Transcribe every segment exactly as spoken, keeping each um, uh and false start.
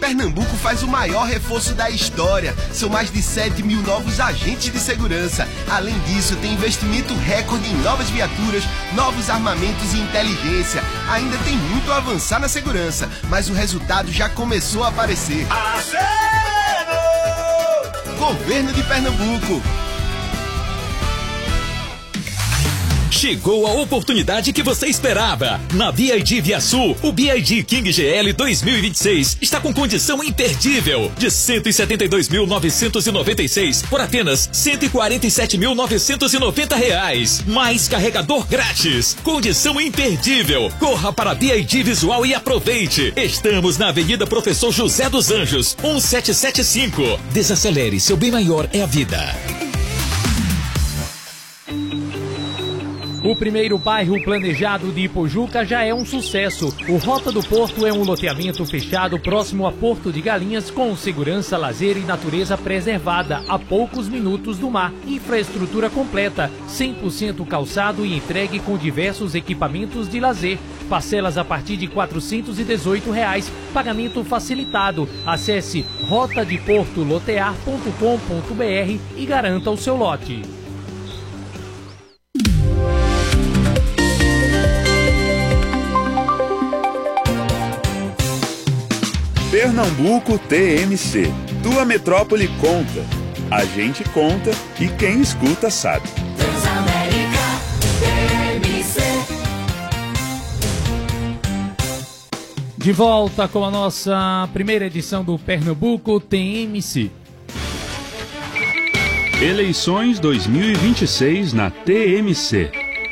Pernambuco faz o maior reforço da história. São mais de sete mil novos agentes de segurança. Além disso, tem investimento recorde em novas viaturas, novos armamentos e inteligência. Ainda tem muito a avançar na segurança, mas o resultado já começou a aparecer. Aceno! Governo de Pernambuco. Chegou a oportunidade que você esperava. Na B I D Via Sul, o B I D King G L dois mil e vinte e seis está com condição imperdível de cento e setenta e dois mil novecentos e noventa e seis por apenas cento e quarenta e sete mil novecentos e noventa reais. Mais carregador grátis. Condição imperdível. Corra para a B I D Visual e aproveite. Estamos na Avenida Professor José dos Anjos, um sete sete cinco. Desacelere, seu bem maior é a vida. O primeiro bairro planejado de Ipojuca já é um sucesso. O Rota do Porto é um loteamento fechado próximo a Porto de Galinhas, com segurança, lazer e natureza preservada, a poucos minutos do mar. Infraestrutura completa, cem por cento calçado e entregue com diversos equipamentos de lazer. Parcelas a partir de quatrocentos e dezoito reais, pagamento facilitado. Acesse rota de porto lotear ponto com ponto br e garanta o seu lote. Pernambuco T M C. Tua metrópole conta. A gente conta e quem escuta sabe. Transamérica T M C. De volta com a nossa primeira edição do Pernambuco T M C. Eleições dois mil e vinte e seis na T M C.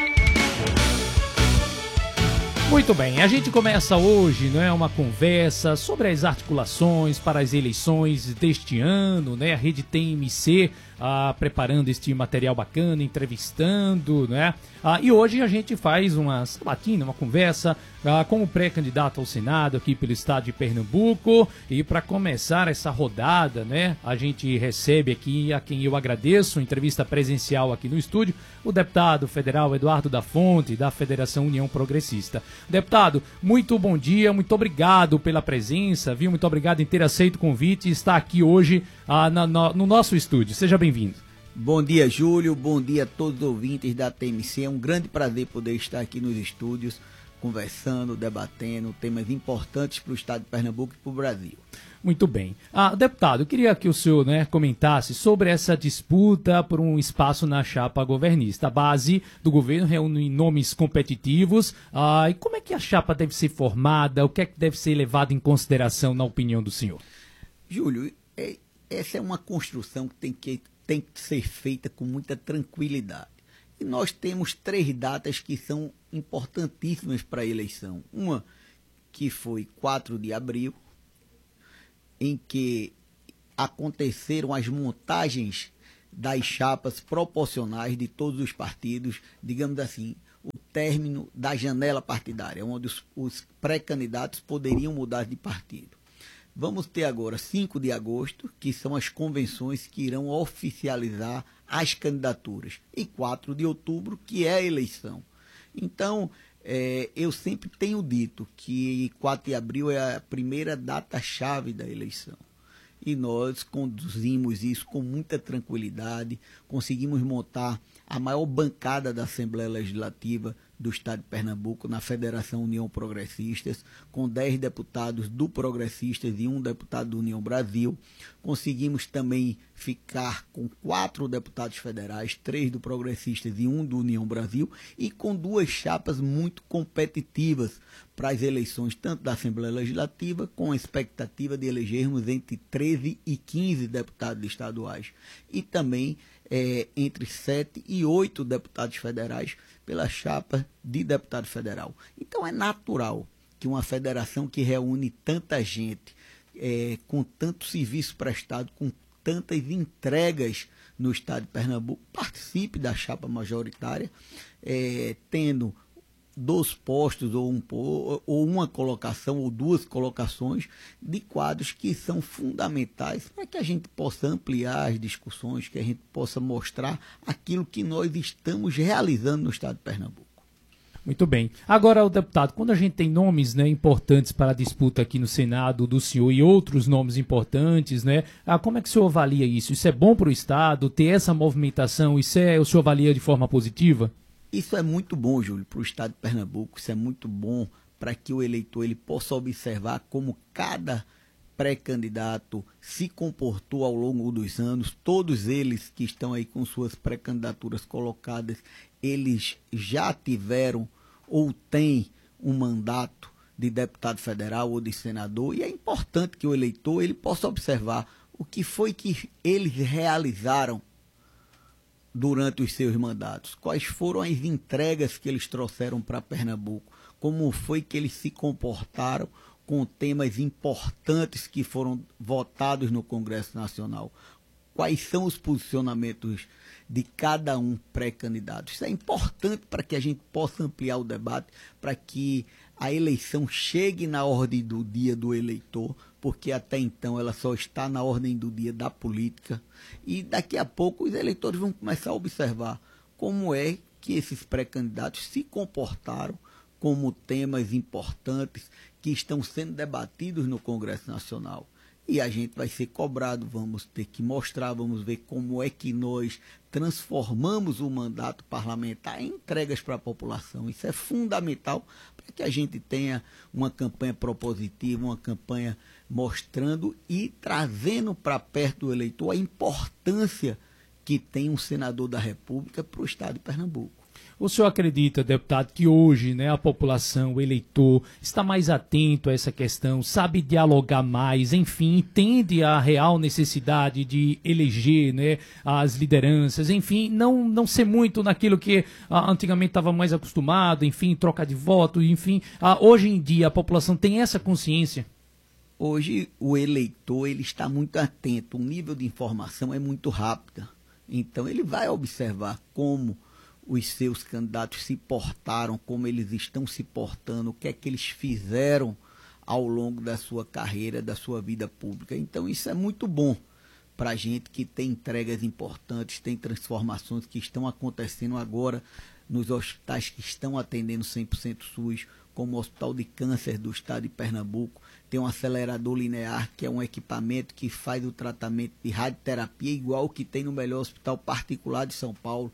Muito bem, a gente começa hoje, né, uma conversa sobre as articulações para as eleições deste ano, né, a Rede T M C ah, preparando este material bacana, entrevistando, né, ah, e hoje a gente faz uma sabatina, uma conversa ah, com o pré-candidato ao Senado aqui pelo estado de Pernambuco, e para começar essa rodada, né, a gente recebe aqui, a quem eu agradeço, entrevista presencial aqui no estúdio, o deputado federal Eduardo da Fonte, da Federação União Progressista. Deputado, muito bom dia, muito obrigado pela presença, viu? Muito obrigado em ter aceito o convite e estar aqui hoje ah, na, no, no nosso estúdio. Seja bem-vindo. Bom dia, Júlio. Bom dia a todos os ouvintes da T M C. É um grande prazer poder estar aqui nos estúdios, conversando, debatendo temas importantes para o estado de Pernambuco e para o Brasil. Muito bem. Ah, deputado, eu queria que o senhor, né, comentasse sobre essa disputa por um espaço na chapa governista. A base do governo reúne nomes competitivos. Ah, e como é que a chapa deve ser formada? O que é que deve ser levado em consideração na opinião do senhor? Júlio, é, essa é uma construção que tem, que tem que ser feita com muita tranquilidade. E nós temos três datas que são importantíssimas para a eleição. Uma que foi quatro de abril, em que aconteceram as montagens das chapas proporcionais de todos os partidos, digamos assim, o término da janela partidária, onde os, os pré-candidatos poderiam mudar de partido. Vamos ter agora cinco de agosto, que são as convenções que irão oficializar as candidaturas, e quatro de outubro, que é a eleição. Então, É, eu sempre tenho dito que quatro de abril é a primeira data-chave da eleição. E nós conduzimos isso com muita tranquilidade, conseguimos montar a maior bancada da Assembleia Legislativa do Estado de Pernambuco, na Federação União Progressistas, com dez deputados do Progressistas e um deputado do União Brasil. Conseguimos também ficar com quatro deputados federais, três do Progressistas e um do União Brasil, e com duas chapas muito competitivas para as eleições, tanto da Assembleia Legislativa, com a expectativa de elegermos entre treze e quinze deputados estaduais, e também é, entre sete e oito deputados federais pela chapa de deputado federal. Então é natural que uma federação que reúne tanta gente, é, com tanto serviço prestado, com tantas entregas no estado de Pernambuco, participe da chapa majoritária, é, tendo dos postos ou, um, ou uma colocação ou duas colocações de quadros que são fundamentais para que a gente possa ampliar as discussões, que a gente possa mostrar aquilo que nós estamos realizando no estado de Pernambuco. Muito bem. Agora, o deputado, quando a gente tem nomes, né, importantes para a disputa aqui no Senado, do senhor e outros nomes importantes, né, ah, como é que o senhor avalia isso? Isso é bom para o Estado, ter essa movimentação, isso é, o senhor avalia de forma positiva? Isso é muito bom, Júlio, para o Estado de Pernambuco, isso é muito bom para que o eleitor ele possa observar como cada pré-candidato se comportou ao longo dos anos. Todos eles que estão aí com suas pré-candidaturas colocadas, eles já tiveram ou têm um mandato de deputado federal ou de senador, e é importante que o eleitor ele possa observar o que foi que eles realizaram durante os seus mandatos, quais foram as entregas que eles trouxeram para Pernambuco, como foi que eles se comportaram com temas importantes que foram votados no Congresso Nacional. Quais são os posicionamentos de cada um pré-candidato. Isso é importante para que a gente possa ampliar o debate, para que a eleição chegue na ordem do dia do eleitor, porque até então ela só está na ordem do dia da política. E daqui a pouco os eleitores vão começar a observar como é que esses pré-candidatos se comportaram como temas importantes que estão sendo debatidos no Congresso Nacional. E a gente vai ser cobrado, vamos ter que mostrar, vamos ver como é que nós transformamos o mandato parlamentar em entregas para a população. Isso é fundamental para que a gente tenha uma campanha propositiva, uma campanha mostrando e trazendo para perto do eleitor a importância que tem um senador da República para o Estado de Pernambuco. O senhor acredita, deputado, que hoje, né, a população, o eleitor, está mais atento a essa questão, sabe dialogar mais, enfim, entende a real necessidade de eleger, né, as lideranças, enfim, não, não ser muito naquilo que ah, antigamente estava mais acostumado, enfim, troca de voto, enfim. Ah, hoje em dia a população tem essa consciência? Hoje o eleitor ele está muito atento, o nível de informação é muito rápido, então ele vai observar como os seus candidatos se portaram, como eles estão se portando, o que é que eles fizeram ao longo da sua carreira, da sua vida pública. Então isso é muito bom para a gente que tem entregas importantes, tem transformações que estão acontecendo agora nos hospitais que estão atendendo cem por cento SUS, como o Hospital de Câncer do Estado de Pernambuco, tem um acelerador linear, que é um equipamento que faz o tratamento de radioterapia igual que tem no melhor hospital particular de São Paulo,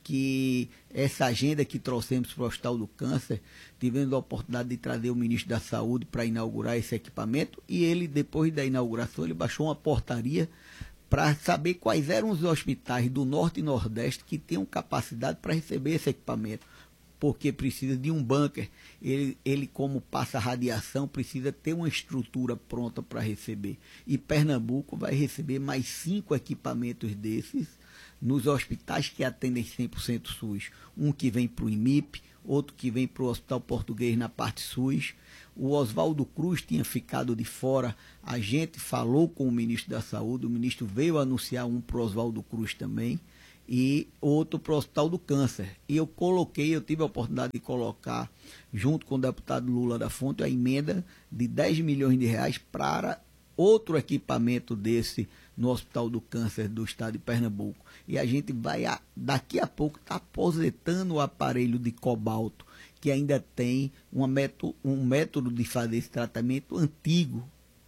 que essa agenda que trouxemos para o Hospital do Câncer, tivemos a oportunidade de trazer o ministro da Saúde para inaugurar esse equipamento, e ele, depois da inauguração, ele baixou uma portaria para saber quais eram os hospitais do Norte e Nordeste que tinham capacidade para receber esse equipamento, porque precisa de um bunker, ele, ele como passa radiação, precisa ter uma estrutura pronta para receber, e Pernambuco vai receber mais cinco equipamentos desses, nos hospitais que atendem cem por cento SUS, um que vem para o I M I P, outro que vem para o Hospital Português na parte SUS. O Oswaldo Cruz tinha ficado de fora, a gente falou com o ministro da Saúde, o ministro veio anunciar um para o Oswaldo Cruz também, e outro para o Hospital do Câncer. E eu coloquei, eu tive a oportunidade de colocar, junto com o deputado Lula da Fonte, a emenda de dez milhões de reais para outro equipamento desse no Hospital do Câncer do Estado de Pernambuco. E a gente vai, daqui a pouco, estar tá aposentando o aparelho de cobalto, que ainda tem uma método, um método de fazer esse tratamento antigo.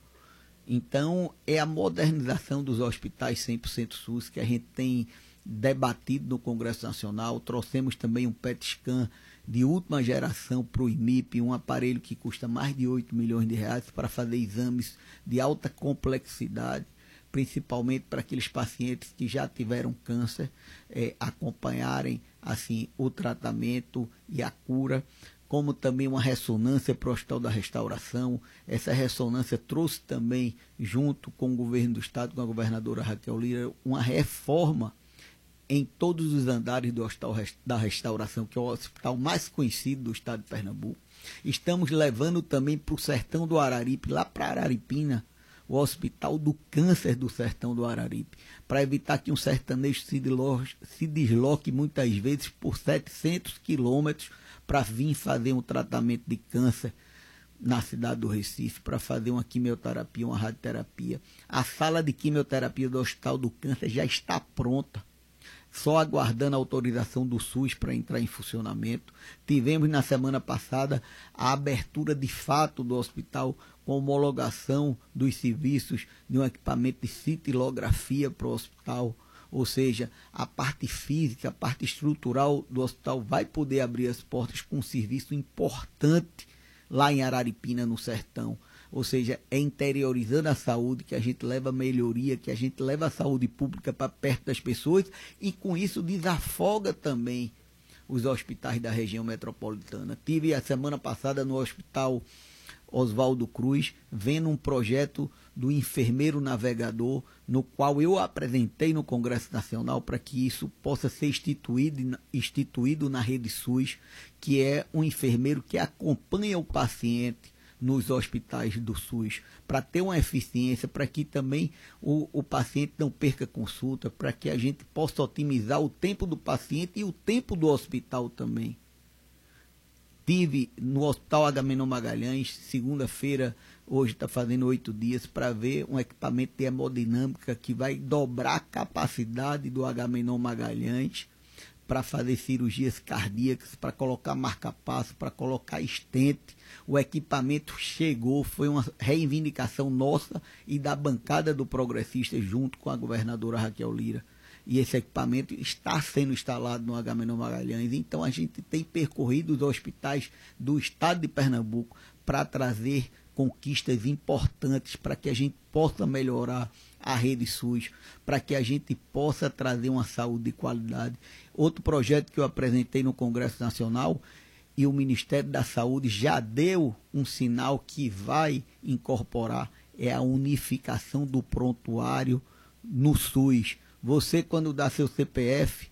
Então, é a modernização dos hospitais cem por cento SUS que a gente tem debatido no Congresso Nacional. Trouxemos também um P E T scan de última geração para o I M I P, um aparelho que custa mais de oito milhões de reais para fazer exames de alta complexidade, principalmente para aqueles pacientes que já tiveram câncer, é, acompanharem assim o tratamento e a cura, como também uma ressonância para o Hospital da Restauração. Essa ressonância trouxe também, junto com o governo do Estado, com a governadora Raquel Lira, uma reforma em todos os andares do Hospital da Restauração, que é o hospital mais conhecido do Estado de Pernambuco. Estamos levando também para o Sertão do Araripe, lá para Araripina, o Hospital do Câncer do Sertão do Araripe, para evitar que um sertanejo se desloque, se desloque muitas vezes por setecentos quilômetros para vir fazer um tratamento de câncer na cidade do Recife, para fazer uma quimioterapia, uma radioterapia. A sala de quimioterapia do Hospital do Câncer já está pronta. só aguardando a autorização do SUS para entrar em funcionamento. Tivemos na semana passada a abertura de fato do hospital com homologação dos serviços de um equipamento de cintilografia para o hospital. Ou seja, a parte física, a parte estrutural do hospital vai poder abrir as portas com um serviço importante lá em Araripina, no sertão. Ou seja, é interiorizando a saúde que a gente leva a melhoria, que a gente leva a saúde pública para perto das pessoas e com isso desafoga também os hospitais da região metropolitana. Tive a semana passada no hospital Oswaldo Cruz, vendo um projeto do enfermeiro navegador, no qual eu apresentei no Congresso Nacional para que isso possa ser instituído, instituído na rede SUS, que é um enfermeiro que acompanha o paciente nos hospitais do SUS, para ter uma eficiência, para que também o, o paciente não perca consulta, para que a gente possa otimizar o tempo do paciente e o tempo do hospital também. Tive no Hospital Agamenon Magalhães, segunda-feira, hoje está fazendo oito dias, para ver um equipamento de hemodinâmica que vai dobrar a capacidade do Agamenon Magalhães para fazer cirurgias cardíacas, para colocar marca-passo, para colocar estente. O equipamento chegou, foi uma reivindicação nossa e da bancada do Progressista junto com a governadora Raquel Lira. E esse equipamento está sendo instalado no Agamenon Magalhães. Então a gente tem percorrido os hospitais do estado de Pernambuco para trazer conquistas importantes para que a gente possa melhorar a rede SUS, para que a gente possa trazer uma saúde de qualidade. Outro projeto que eu apresentei no Congresso Nacional e o Ministério da Saúde já deu um sinal que vai incorporar é a unificação do prontuário no SUS. Você, quando dá seu C P F,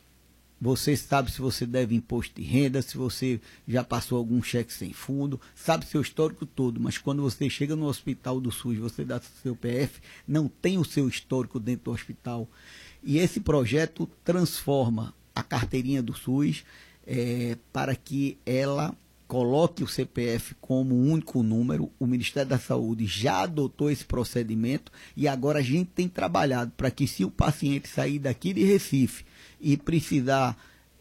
você sabe se você deve imposto de renda, se você já passou algum cheque sem fundo, sabe seu histórico todo, mas quando você chega no hospital do SUS, você dá seu C P F, não tem o seu histórico dentro do hospital. E esse projeto transforma a carteirinha do SUS é, para que ela coloque o C P F como único número. O Ministério da Saúde já adotou esse procedimento e agora a gente tem trabalhado para que, se o paciente sair daqui de Recife e precisar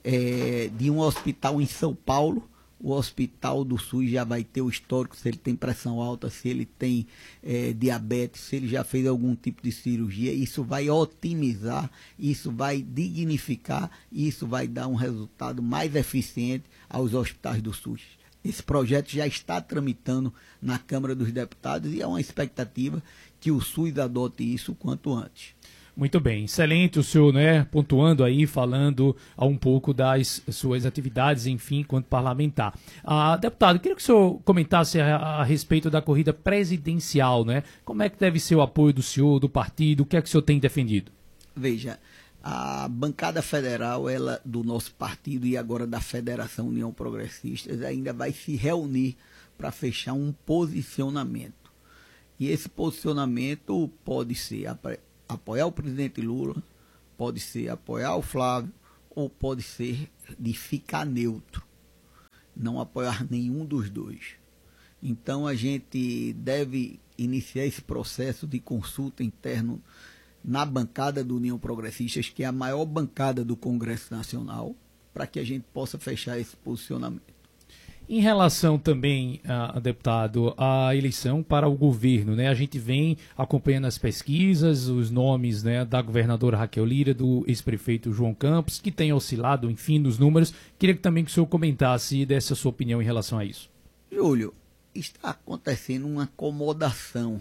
é, de um hospital em São Paulo, o hospital do SUS já vai ter o histórico, se ele tem pressão alta, se ele tem é, diabetes, se ele já fez algum tipo de cirurgia. Isso vai otimizar, isso vai dignificar, isso vai dar um resultado mais eficiente aos hospitais do SUS. Esse projeto já está tramitando na Câmara dos Deputados e é uma expectativa que o SUS adote isso o quanto antes. Muito bem, excelente o senhor, né, pontuando aí, falando um pouco das suas atividades, enfim, enquanto parlamentar. Ah, deputado, queria que o senhor comentasse a, a respeito da corrida presidencial, né? Como é que deve ser o apoio do senhor, do partido, o que é que o senhor tem defendido? Veja, a bancada federal, ela, do nosso partido e agora da Federação União Progressistas, ainda vai se reunir para fechar um posicionamento. E esse posicionamento pode ser apoiar o presidente Lula, pode ser apoiar o Flávio, ou pode ser de ficar neutro, não apoiar nenhum dos dois. Então a gente deve iniciar esse processo de consulta interno na bancada do União Progressistas, que é a maior bancada do Congresso Nacional, para que a gente possa fechar esse posicionamento. Em relação também, uh, deputado, à eleição para o governo, né? A gente vem acompanhando as pesquisas, os nomes, né, da governadora Raquel Lira, do ex-prefeito João Campos, que tem oscilado, enfim, nos números. Queria que também que o senhor comentasse dessa sua opinião em relação a isso. Júlio, está acontecendo uma acomodação.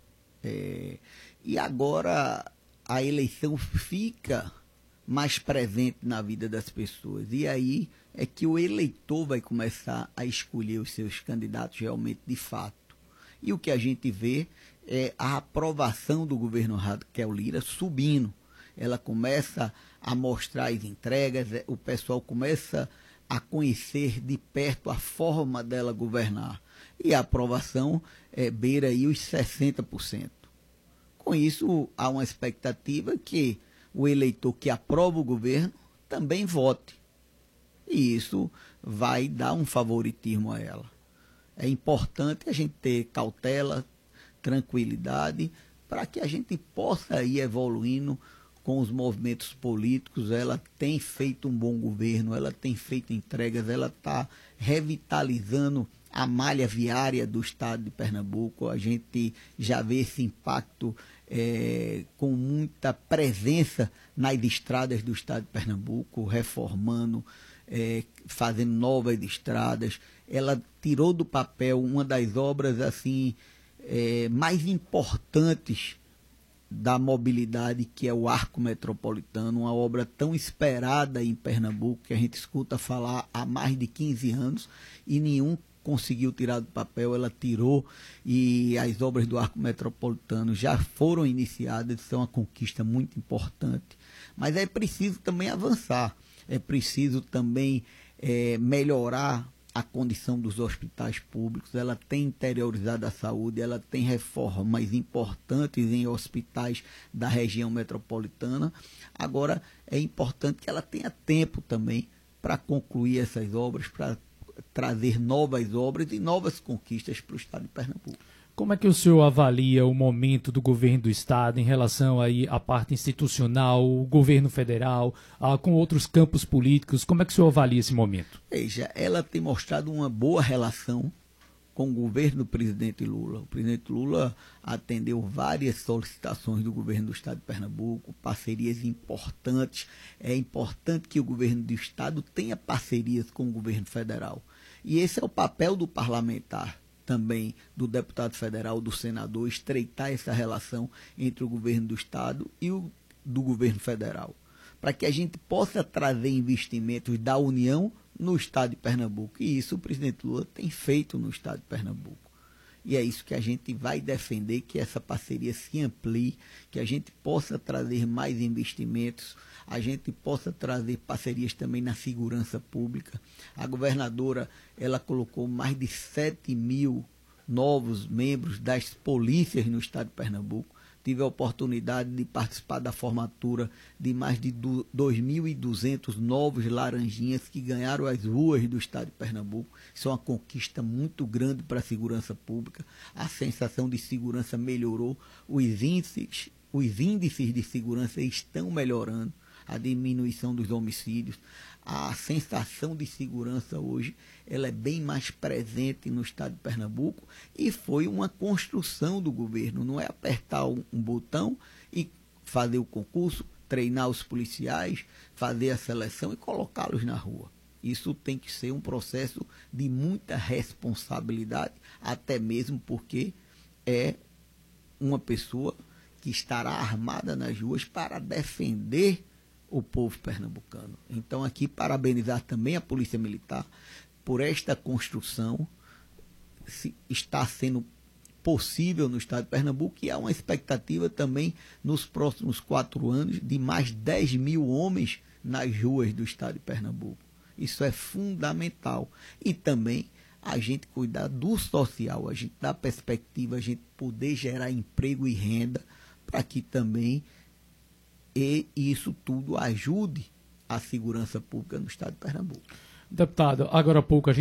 É, e agora a eleição fica mais presente na vida das pessoas. E aí é que o eleitor vai começar a escolher os seus candidatos realmente de fato. E o que a gente vê é a aprovação do governo Raquel Lira subindo. Ela começa a mostrar as entregas, o pessoal começa a conhecer de perto a forma dela governar. E a aprovação é, beira aí os sessenta por cento. Com isso, há uma expectativa que o eleitor que aprova o governo também vote. E isso vai dar um favoritismo a ela. É importante a gente ter cautela, tranquilidade, para que a gente possa ir evoluindo com os movimentos políticos, ela tem feito um bom governo, ela tem feito entregas, ela está revitalizando a malha viária do estado de Pernambuco. A gente já vê esse impacto é, com muita presença nas estradas do estado de Pernambuco, reformando, é, fazendo novas estradas. Ela tirou do papel uma das obras assim é, mais importantes da mobilidade, que é o Arco Metropolitano, uma obra tão esperada em Pernambuco, que a gente escuta falar há mais de quinze anos e nenhum conseguiu tirar do papel. Ela tirou, e as obras do Arco Metropolitano já foram iniciadas, são uma conquista muito importante. Mas é preciso também avançar, é preciso também é, melhorar a condição dos hospitais públicos. Ela tem interiorizado a saúde, ela tem reformas importantes em hospitais da região metropolitana. Agora, é importante que ela tenha tempo também para concluir essas obras, para trazer novas obras e novas conquistas para o estado de Pernambuco. Como é que o senhor avalia o momento do governo do estado em relação aí à parte institucional, o governo federal, ah, com outros campos políticos? Como é que o senhor avalia esse momento? Veja, ela tem mostrado uma boa relação com o governo do presidente Lula. O presidente Lula atendeu várias solicitações do governo do estado de Pernambuco, parcerias importantes. É importante que o governo do estado tenha parcerias com o governo federal. E esse é o papel do parlamentar também, do deputado federal, do senador, estreitar essa relação entre o governo do estado e o do governo federal, para que a gente possa trazer investimentos da União no estado de Pernambuco. E isso o presidente Lula tem feito no estado de Pernambuco. E é isso que a gente vai defender, que essa parceria se amplie, que a gente possa trazer mais investimentos, a gente possa trazer parcerias também na segurança pública. A governadora, ela colocou mais de sete mil novos membros das polícias no estado de Pernambuco. Tive a oportunidade de participar da formatura de mais de dois mil e duzentos novos laranjinhas que ganharam as ruas do estado de Pernambuco. Isso é uma conquista muito grande para a segurança pública. A sensação de segurança melhorou, os índices, os índices de segurança estão melhorando, a diminuição dos homicídios. A sensação de segurança hoje ela é bem mais presente no estado de Pernambuco, e foi uma construção do governo. Não é apertar um, um botão e fazer o concurso, treinar os policiais, fazer a seleção e colocá-los na rua. Isso tem que ser um processo de muita responsabilidade, até mesmo porque é uma pessoa que estará armada nas ruas para defender o povo pernambucano. Então, aqui, parabenizar também a Polícia Militar por esta construção. Se está sendo possível no estado de Pernambuco, e há uma expectativa também nos próximos quatro anos de mais dez mil homens nas ruas do estado de Pernambuco. Isso é fundamental. E também a gente cuidar do social, a gente dar perspectiva, a gente poder gerar emprego e renda, para que também e isso tudo ajude a segurança pública no estado de Pernambuco. Deputado, agora há pouco a gente